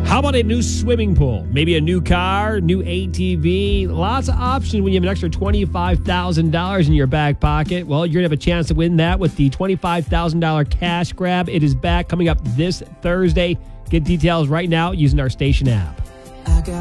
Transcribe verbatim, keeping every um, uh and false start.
How about a new swimming pool? Maybe a new car, new A T V. Lots of options when you have an extra twenty-five thousand dollars in your back pocket. Well, you're going to have a chance to win that with the twenty-five thousand dollars cash grab. It is back coming up this Thursday. Get details right now using our station app.